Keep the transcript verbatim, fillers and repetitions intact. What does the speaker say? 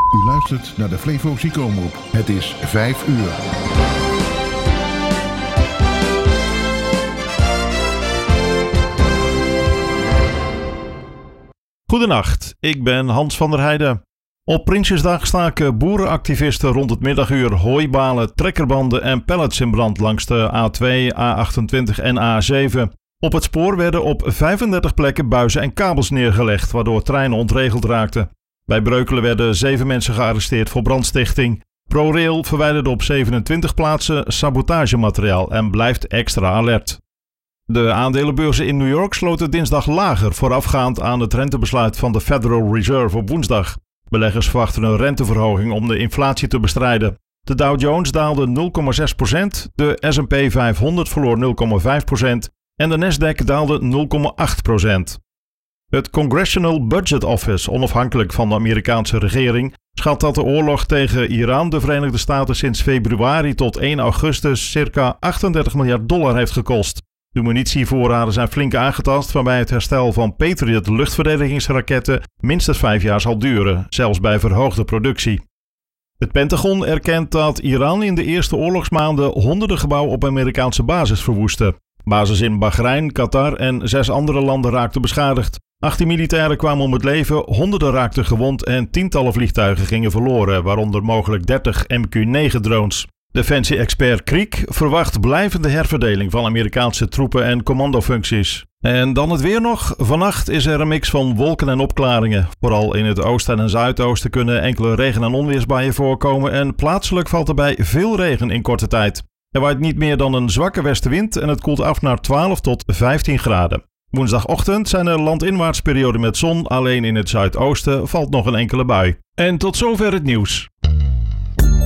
U luistert naar de Flevo Ziekenomroep. Het is vijf uur. Goedenacht, ik ben Hans van der Heijden. Op Prinsjesdag staken boerenactivisten rond het middaguur hooibalen, trekkerbanden en pallets in brand langs de A twee, A achtentwintig en A zeven. Op het spoor werden op vijfendertig plekken buizen en kabels neergelegd, waardoor treinen ontregeld raakten. Bij Breukelen werden zeven mensen gearresteerd voor brandstichting. ProRail verwijderde op zevenentwintig plaatsen sabotagemateriaal en blijft extra alert. De aandelenbeurzen in New York sloten dinsdag lager voorafgaand aan het rentebesluit van de Federal Reserve op woensdag. Beleggers verwachten een renteverhoging om de inflatie te bestrijden. De Dow Jones daalde nul komma zes procent, de S en P vijfhonderd verloor nul komma vijf procent en de Nasdaq daalde nul komma acht procent. Het Congressional Budget Office, onafhankelijk van de Amerikaanse regering, schat dat de oorlog tegen Iran de Verenigde Staten sinds februari tot één augustus circa achtendertig miljard dollar heeft gekost. De munitievoorraden zijn flink aangetast, waarbij het herstel van Patriot luchtverdedigingsraketten minstens vijf jaar zal duren, zelfs bij verhoogde productie. Het Pentagon erkent dat Iran in de eerste oorlogsmaanden honderden gebouwen op Amerikaanse basis verwoestte. Bases in Bahrein, Qatar en zes andere landen raakten beschadigd. achttien militairen kwamen om het leven, honderden raakten gewond en tientallen vliegtuigen gingen verloren, waaronder mogelijk dertig M Q negen drones. Defensie-expert Kriek verwacht blijvende herverdeling van Amerikaanse troepen en commandofuncties. En dan het weer nog. Vannacht is er een mix van wolken en opklaringen. Vooral in het oosten en zuidoosten kunnen enkele regen- en onweersbuien voorkomen en plaatselijk valt erbij veel regen in korte tijd. Er waait niet meer dan een zwakke westenwind en het koelt af naar twaalf tot vijftien graden. Woensdagochtend zijn er landinwaarts perioden met zon, alleen in het zuidoosten valt nog een enkele bui. En tot zover het nieuws.